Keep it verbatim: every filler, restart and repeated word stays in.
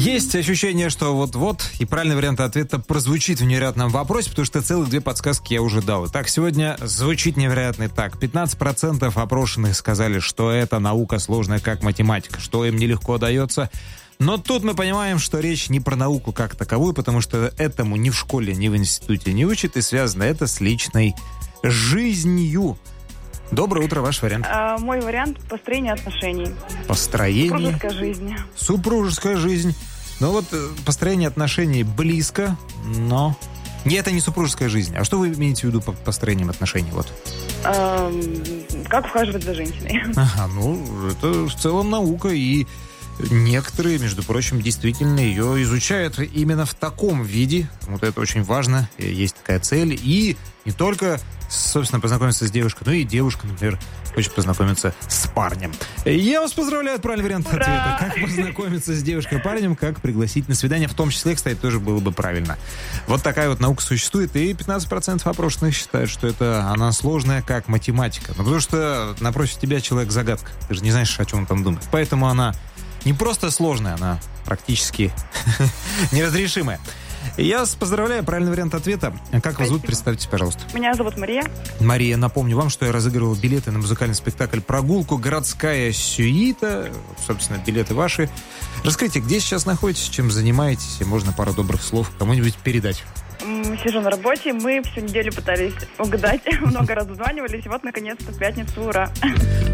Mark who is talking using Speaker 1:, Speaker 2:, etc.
Speaker 1: Есть ощущение, что вот-вот и правильный вариант ответа прозвучит в невероятном вопросе, потому что целых две подсказки я уже дал. Итак, сегодня звучит невероятно так. пятнадцать процентов опрошенных сказали, что эта наука сложная, как математика, что им нелегко дается. Но тут мы понимаем, что речь не про науку как таковую, потому что этому ни в школе, ни в институте не учат, и связано это с личной жизнью. Доброе утро, ваш вариант.
Speaker 2: А, мой вариант – построение отношений.
Speaker 1: Построение.
Speaker 2: Супружеская жизнь.
Speaker 1: Супружеская жизнь. Ну вот построение отношений близко, но... Нет, это не супружеская жизнь. А что вы имеете в виду под построением отношений? Вот.
Speaker 2: А, как ухаживать за женщиной.
Speaker 1: Ага, ну, это в целом наука, и некоторые, между прочим, действительно ее изучают именно в таком виде. Вот это очень важно. Есть такая цель. И не только, собственно, познакомиться с девушкой, но и девушка, например, хочет познакомиться с парнем. Я вас поздравляю, правильный вариант
Speaker 2: Ура!
Speaker 1: ответа. Как познакомиться с девушкой и парнем, как пригласить на свидание, в том числе, кстати, тоже было бы правильно. Вот такая вот наука существует, и пятнадцать процентов опрошенных считают, что это она сложная, как математика. Ну, потому что напротив тебя человек-загадка. Ты же не знаешь, о чем он там думает. Поэтому она не просто сложная, она практически неразрешимая. Я вас поздравляю, правильный вариант ответа. Как
Speaker 2: Спасибо.
Speaker 1: вас зовут? Представьте, пожалуйста.
Speaker 2: Меня зовут Мария.
Speaker 1: Мария, напомню вам, что я разыгрывал билеты на музыкальный спектакль «Прогулку. Городская сюита». Собственно, билеты ваши. Расскажите, где сейчас находитесь, чем занимаетесь, и можно пару добрых слов кому-нибудь передать.
Speaker 2: Сижу на работе, мы всю неделю пытались угадать, много раз званивались, и вот, наконец-то, в пятницу, ура.